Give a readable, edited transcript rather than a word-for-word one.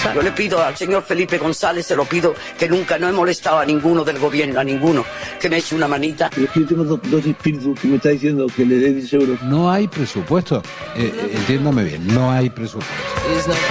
Yo le pido al señor Felipe González, se lo pido, que nunca no he molestado a ninguno del gobierno, a ninguno, que me eche una manita. Yo tengo dos espíritus que me está diciendo que le dé 10 euros. No hay presupuesto. Entiéndame bien, no hay presupuesto.